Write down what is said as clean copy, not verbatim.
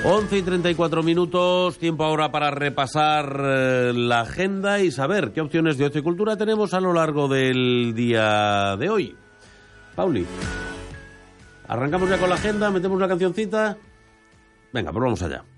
11:34, tiempo ahora para repasar la agenda y saber qué opciones de ocio y cultura tenemos a lo largo del día de hoy. Pauli, ¿arrancamos ya con la agenda? ¿Metemos una cancioncita? Venga, pues vamos allá.